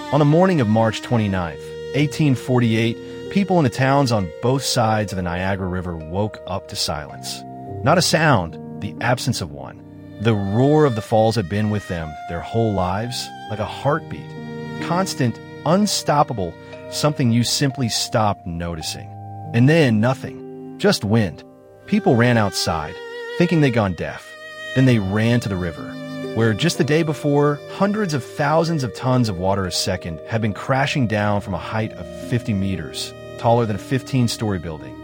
On the morning of March 29th, 1848, people in the towns on both sides of the Niagara River woke up to silence. Not a sound, the absence of one. The roar of the falls had been with them their whole lives, like a heartbeat. Constant, unstoppable, something you simply stopped noticing. And then nothing, just wind. People ran outside, thinking they'd gone deaf. Then they ran to the river, where just the day before, hundreds of thousands of tons of water a second had been crashing down from a height of 50 meters, taller than a 15-story building.